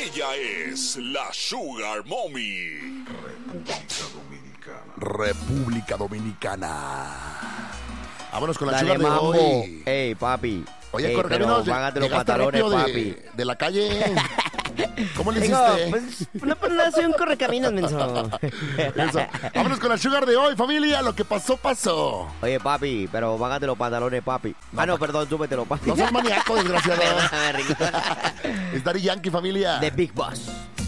Ella es la Sugar Mommy. República Dominicana. Vámonos con la Dale, Sugar de mambo. hoy. Ey, papi. Oye, Ey, Correcaminos, pero págate los llegaste pantalones, rápido papi. de la calle. ¿Cómo le Digo, hiciste? pues no soy un correcaminos, menso. Eso. Vámonos con la Sugar de hoy, familia. Lo que pasó, pasó. Oye, papi, pero págate los pantalones, papi. No, perdón, súbetelo, papi. No seas maníaco, desgraciado. Perdóname, Rico. Es Daddy Yankee, familia. The Big Boss.